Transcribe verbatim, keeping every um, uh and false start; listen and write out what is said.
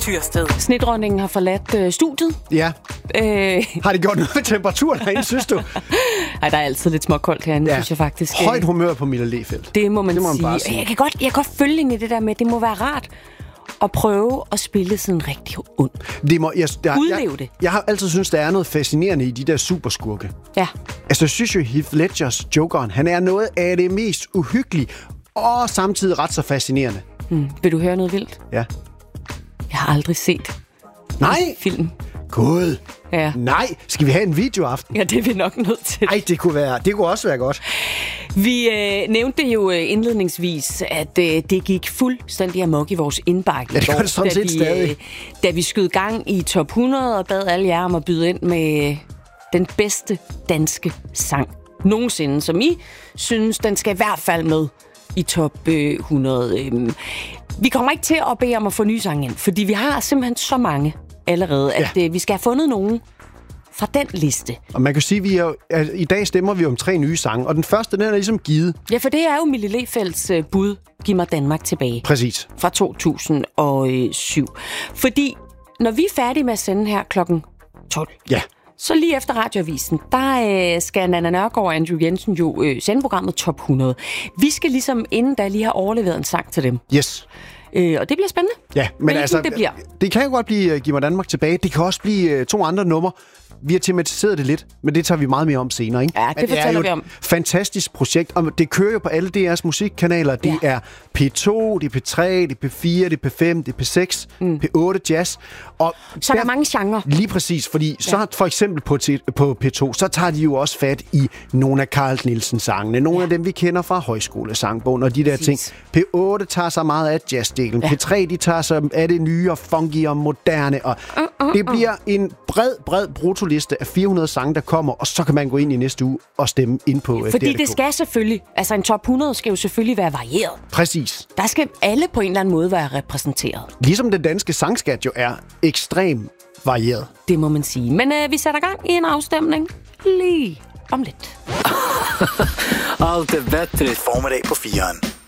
Tyrsted. Snedronningen har forladt øh, studiet. Ja. Øh. Har det gjort noget med temperaturen herinde, synes du? Ej, der er altid lidt småkoldt herinde, ja. synes jeg faktisk. Højt humør på Mille Lehfeldt. Det må man, det må man sige. bare sige. Jeg kan godt, jeg kan godt følge ind i det der med, at det må være rart at prøve at spille sådan rigtig ond. Det må, jeg, jeg, Udleve jeg, det. Jeg har altid synes der er noget fascinerende i de der superskurke. Ja. Altså, jeg synes jo, Heath Ledgers Jokeren, han er noget af det mest uhyggelige, og samtidig ret så fascinerende. Hmm. Vil du høre noget vildt? Ja. Jeg har aldrig set Nej! film. Gud! Ja. Nej! Skal vi have en videoaften? Ja, det er vi nok nødt til. Nej, det kunne være, det kunne også være godt. Vi øh, nævnte jo øh, indledningsvis, at øh, det gik fuldstændig amok i vores indbakke. Ja, det gør det sådan set stadig. Øh, da vi skød gang i top hundrede og bad alle jer om at byde ind med øh, den bedste danske sang nogensinde, som I synes, den skal i hvert fald med i top øh, hundrede. Øh, vi kommer ikke til at bede om at få nye sange ind, fordi vi har simpelthen så mange allerede, at ja. øh, vi skal have fundet nogen fra den liste. Og man kan sige, at vi er, at i dag stemmer vi om tre nye sange, og den første, den er ligesom givet. Ja, for det er jo Mille Lehfeldts øh, bud, Giv mig Danmark tilbage. Præcis. Fra to tusind og syv. Fordi når vi er færdige med at sende her klokken tolv, ja. så lige efter radioavisen, der øh, skal Nanna Nørgaard og Andrew Jensen jo øh, sende programmet Top hundrede. Vi skal ligesom inden da lige have overleveret en sang til dem. Yes. Øh, og det bliver spændende. Ja, men Hvilken altså, det bliver. Det kan jo godt blive uh, Giv mig Danmark tilbage. Det kan også blive uh, to andre numre. Vi har tematiseret det lidt, men det tager vi meget mere om senere, ikke? Ja, det men fortæller det er jo vi om. Et fantastisk projekt, og det kører jo på alle D R's musikkanaler. Det ja. er P to, det er P tre, det er P fire, det er P fem, det er P seks, mm. P otte jazz. Og så der, der er mange genrer. Lige præcis, fordi ja. så for eksempel på, på P to, så tager de jo også fat i nogle af Carl Nielsen-sangene, nogle ja. af dem, vi kender fra højskolesangbogen og de der præcis. ting. P otte tager sig meget af jazzdelen. Ja. P tre, de tager sig af det nye og funky og moderne. Og uh, uh, uh. det bliver en bred, bred brutoliste af fire hundrede sange, der kommer, og så kan man gå ind i næste uge og stemme ind på fordi D R punktum d k. Det skal selvfølgelig, altså en top hundrede skal jo selvfølgelig være varieret. Præcis. Der skal alle på en eller anden måde være repræsenteret. Ligesom den danske sangskat jo er ekstremt varieret. Det må man sige. Men øh, vi sætter gang i en afstemning lige om lidt. Allt är bättre. Formiddag på firen.